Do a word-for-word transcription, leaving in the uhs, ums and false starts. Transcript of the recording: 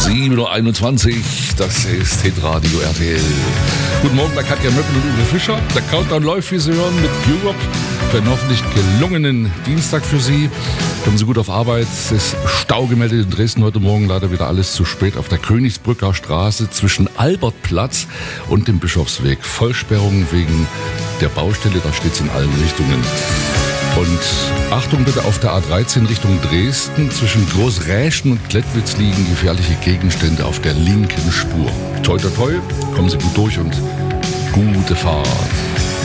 sieben Uhr einundzwanzig, das ist Hitradio R T L. Guten Morgen bei Katja Möppel und Uwe Fischer. Der Countdown läuft, wie Sie hören, mit Europe für einen hoffentlich gelungenen Dienstag für Sie. Kommen Sie gut auf Arbeit. Es ist Stau gemeldet in Dresden heute Morgen. Leider wieder alles zu spät auf der Königsbrücker Straße zwischen Albertplatz und dem Bischofsweg. Vollsperrung wegen der Baustelle, da steht es in allen Richtungen. Und Achtung bitte, auf der A dreizehn Richtung Dresden zwischen Großräschen und Klettwitz liegen gefährliche Gegenstände auf der linken Spur. Toi toi toi, kommen Sie gut durch und gute Fahrt.